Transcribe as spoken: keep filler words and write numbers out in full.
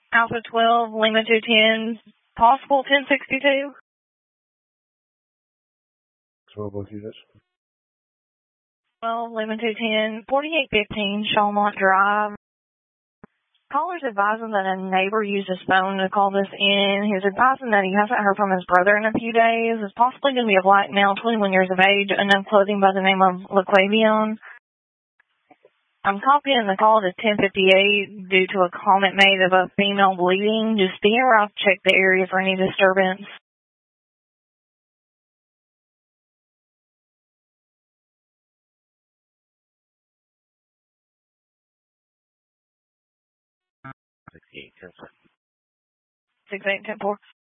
Alpha twelve, Lima two ten, possible ten sixty-two. twelve both units. twelve, Lima two ten, forty-eight fifteen, Shawmont Drive. Caller's advising that a neighbor used his phone to call this in. He's advising that he hasn't heard from his brother in a few days. It's possibly going to be a black male, twenty-one years of age, unknown clothing by the name of LaQuavion. I'm copying the call to ten fifty-eight due to a comment made of a female bleeding. Just be around to check the area for any disturbance. sixty-eight ten four. six eight ten four.